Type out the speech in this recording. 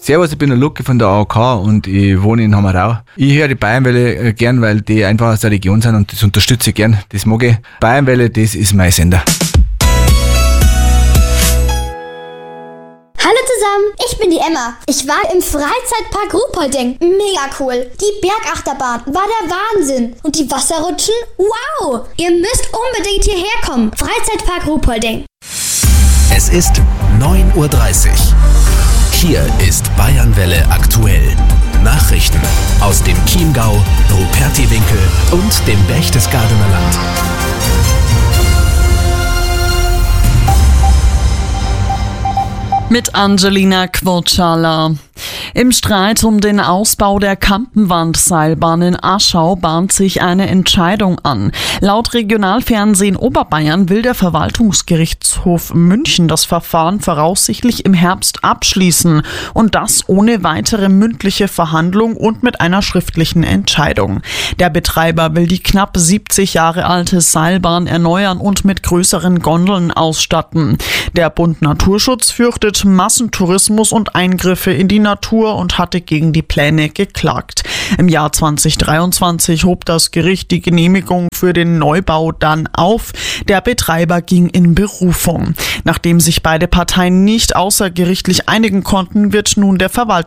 Servus, ich bin der Lucke von der AOK und ich wohne in Hammerau. Ich höre die Bayernwelle gern, weil die einfach aus der Region sind und das unterstütze ich gern. Das mag ich. Bayernwelle, das ist mein Sender. Hallo zusammen, ich bin die Emma. Ich war im Freizeitpark Ruhpolding. Mega cool. Die Bergachterbahn war der Wahnsinn. Und die Wasserrutschen? Wow! Ihr müsst unbedingt hierher kommen. Freizeitpark Ruhpolding. Es ist 9:30 Uhr. Hier ist Bayernwelle aktuell. Nachrichten aus dem Chiemgau, Rupertiwinkel und dem Berchtesgadener Land. Mit Angelina Quotschala. Im Streit um den Ausbau der Kampenwandseilbahn in Aschau bahnt sich eine Entscheidung an. Laut Regionalfernsehen Oberbayern will der Verwaltungsgerichtshof München das Verfahren voraussichtlich im Herbst abschließen und das ohne weitere mündliche Verhandlung und mit einer schriftlichen Entscheidung. Der Betreiber will die knapp 70 Jahre alte Seilbahn erneuern und mit größeren Gondeln ausstatten. Der Bund Naturschutz fürchtet Massentourismus und Eingriffe in die Natur und hatte gegen die Pläne geklagt. Im Jahr 2023 hob das Gericht die Genehmigung für den Neubau dann auf. Der Betreiber ging in Berufung. Nachdem sich beide Parteien nicht außergerichtlich einigen konnten, wird nun der